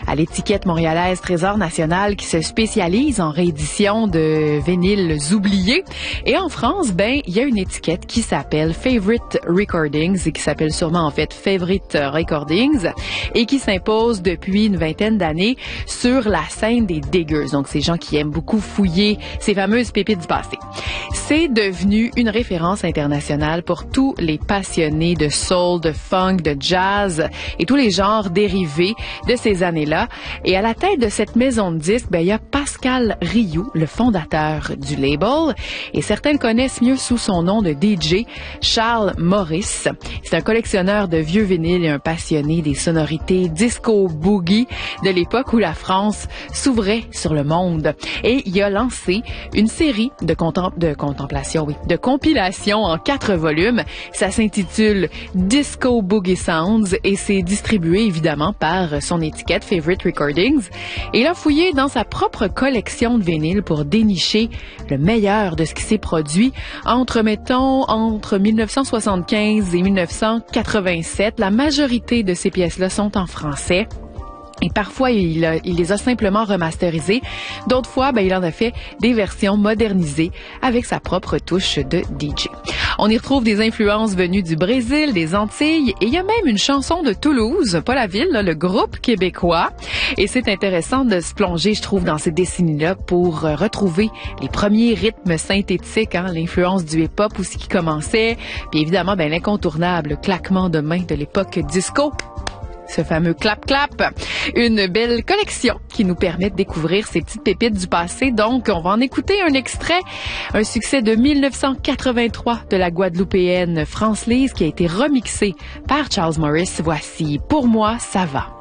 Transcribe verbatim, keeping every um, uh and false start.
à l'étiquette montréalaise Trésor National qui se spécialise en réédition de vinyles oubliés. Et en France, ben, il y a une étiquette qui s'appelle Favorite Recordings et qui s'appelle sûrement en fait Favorite Recordings et qui s'impose depuis une vingtaine d'années sur la scène des diggers. Donc, ces gens qui aiment beaucoup fouiller ces fameuses pépites du passé. C'est devenu une référence internationale pour tous les passionnés de soul, de funk, de jazz et tous les genres dérivés de ces années-là. Et à la tête de cette maison de disques, ben, il y a Pascal Rioux, le fondateur du label. Et certains le connaissent mieux sous son nom de D J, Charles Maurice. C'est un collectionneur de vieux vinyles et un passionné des sonorités disco boogie de l'époque où la France s'ouvrait sur le monde. Et il a lancé une série de, contem- de contemplation, oui, de compilations en quatre volumes. Ça s'intitule Disco Boogie Sounds et c'est distribué évidemment par son étiquette Favorite Recordings. Et il a fouillé dans sa propre collection de vinyles pour dénicher le meilleur de ce qui s'est produit entre, mettons, entre mille neuf cent soixante-quinze et mille neuf cent quatre-vingt-sept. La majorité de ces pièces-là sont en français. Et parfois, il, a, il les a simplement remasterisées. D'autres fois, ben, il en a fait des versions modernisées avec sa propre touche de D J. On y retrouve des influences venues du Brésil, des Antilles, et il y a même une chanson de Toulouse, pas la ville, là, le groupe québécois. Et c'est intéressant de se plonger, je trouve, dans ces décennies-là pour euh, retrouver les premiers rythmes synthétiques, hein, l'influence du hip-hop aussi qui commençait, puis évidemment, ben, l'incontournable claquement de main de l'époque disco. Ce fameux clap-clap. Une belle collection qui nous permet de découvrir ces petites pépites du passé. Donc, on va en écouter un extrait, un succès de mille neuf cent quatre-vingt-trois de la Guadeloupéenne France Lise qui a été remixé par Charles Morris. Voici Pour moi, ça va.